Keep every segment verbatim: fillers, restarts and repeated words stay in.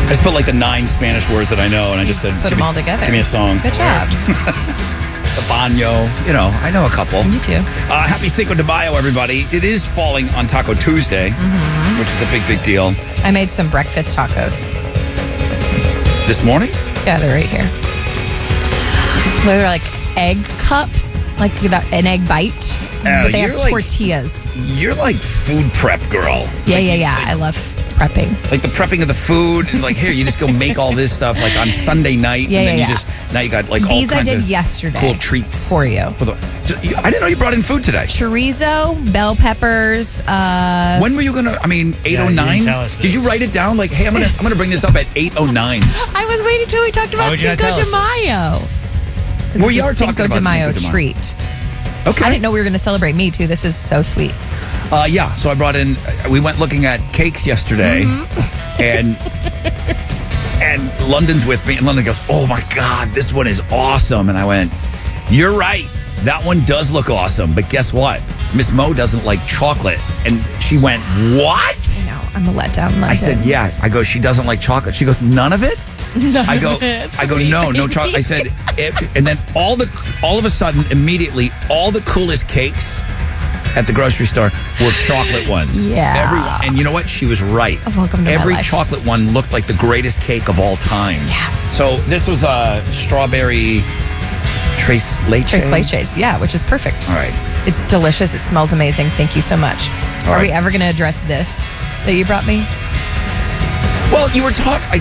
I just put like the nine Spanish words that I know, and I just said, Put them me, all together. Give me a song. Good job. The baño. You know, I know a couple. You too. Uh, happy Cinco de Mayo, everybody. It is falling on Taco Tuesday, mm-hmm. which is a big, big deal. I made some breakfast tacos. This morning? Yeah, they're right here. They're like egg cups, like an egg bite. Uh, but they have like, tortillas. You're like food prep girl. Yeah, like, yeah, yeah. Like, I love prepping. Like the prepping of the food. And like, here, you just go make all this stuff like on Sunday night. Yeah, and then yeah, you yeah. just, now you got like These all I kinds did of yesterday cool treats. for you. For the, I didn't know you brought in food today. Chorizo, bell peppers. Uh, when were you going to, I mean, eight oh nine? Yeah, did you write it down? Like, hey, I'm going to I'm gonna bring this up at eight oh nine. I was waiting till we talked about Cinco de Mayo. Well, we are talking Cinco about de Mayo Cinco de Mayo. treat. Okay. I didn't know we were going to celebrate me too. This is so sweet. Uh, yeah, so I brought in, we went looking at cakes yesterday, mm-hmm. and and London's with me, and London goes, oh my God, this one is awesome. And I went, you're right, that one does look awesome, but guess what? Miss Mo doesn't like chocolate. And she went, what? No, I'm a letdown. London. I said, yeah. I go, she doesn't like chocolate. She goes, none of it? None I go, of it. I go, no, no chocolate. I said, it, and then all the, all of a sudden, immediately, all the coolest cakes at the grocery store were chocolate ones. Yeah. Every, and you know what? She was right. Welcome to Every my life. chocolate one looked like the greatest cake of all time. Yeah. So this was a strawberry tres leche. Tres leches, yeah, which is perfect. All right. It's delicious. It smells amazing. Thank you so much. All Are right. we ever going to address this that you brought me? Well, you were talking...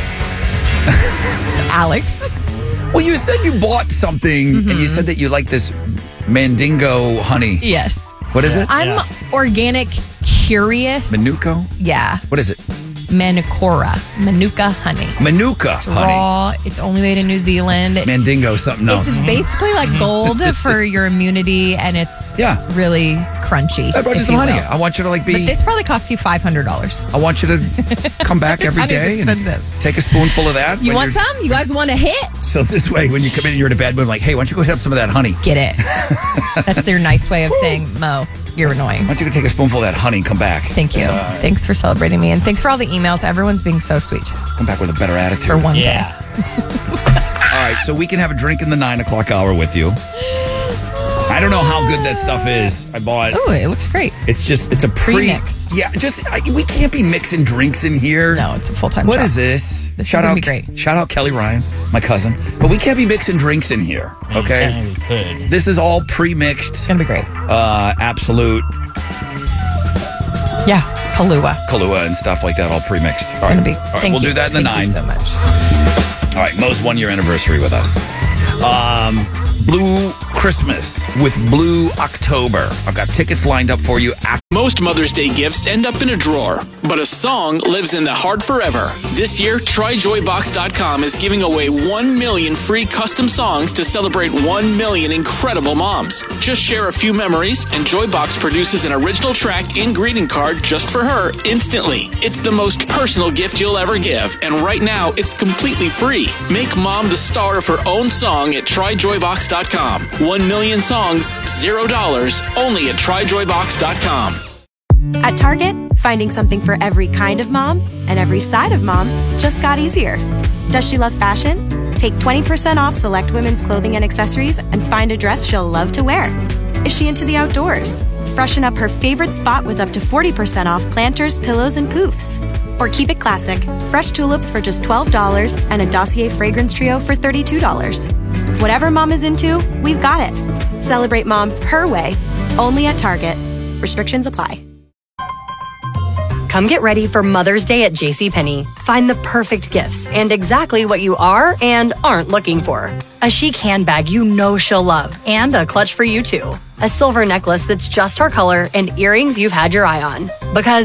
Alex. Well, you said you bought something, mm-hmm. and you said that you like this Mandingo honey. Yes. What is it? I'm Yeah. organic curious. Manuka? Yeah. What is it? Manuka. Manuka honey. Manuka It's honey. raw. It's only made in New Zealand. Mandingo, something else. It's basically like gold for your immunity, and it's Yeah. really crunchy. I brought you if some honey. will. I want you to like be. But this probably costs you five hundred dollars. I want you to come back every honey's day and expensive. take a spoonful of that. You when want you're- some? You guys want a hit? So this way, when you come in and you're in a bad mood, I'm like, hey, why don't you go hit up some of that honey? Get it. That's their nice way of saying, Mo, you're annoying. Why don't you go take a spoonful of that honey and come back? Thank you. Thanks for celebrating me. And thanks for all the emails. Everyone's being so sweet Come back with a better attitude. for one Yeah. day. All right, so we can have a drink in the nine o'clock hour with you. I don't know how good that stuff is. I bought. Ooh, it looks great. It's just, it's a pre. Pre-mixed. Yeah, just, I, we can't be mixing drinks in here. No, it's a full-time What job. is this? This is shout gonna out, be great. Shout out Kelly Ryan, my cousin. But we can't be mixing drinks in here, okay? Technically could. This is all It's pre-mixed, going to be great. uh, absolute Yeah, Kahlua. Kahlua and stuff like that, all pre-mixed. It's All going right. to be. All right, Thank we'll you. do that in the Thank nine. you so much. All right, Mo's one-year anniversary with us. Um, Blue Christmas with Blue October. I've got tickets lined up for you after. Most Mother's Day gifts end up in a drawer, but a song lives in the heart forever. This year, try joy box dot com is giving away one million free custom songs to celebrate one million incredible moms. Just share a few memories, and Joybox produces an original track and greeting card just for her instantly. It's the most personal gift you'll ever give, and right now, it's completely free. Make mom the star of her own song at try joy box dot com. One million songs, zero dollars, only at try joy box dot com. At Target, finding something for every kind of mom and every side of mom just got easier. Does she love fashion? Take twenty percent off select women's clothing and accessories and find a dress she'll love to wear. Is she into the outdoors? Freshen up her favorite spot with up to forty percent off planters, pillows, and poofs. Or keep it classic, fresh tulips for just twelve dollars and a Dossier fragrance trio for thirty-two dollars. Whatever mom is into, we've got it. Celebrate mom her way, only at Target. Restrictions apply. Come get ready for Mother's Day at JCPenney. Find the perfect gifts and exactly what you are and aren't looking for. A chic handbag you know she'll love and a clutch for you too. A silver necklace that's just her color and earrings you've had your eye on. Because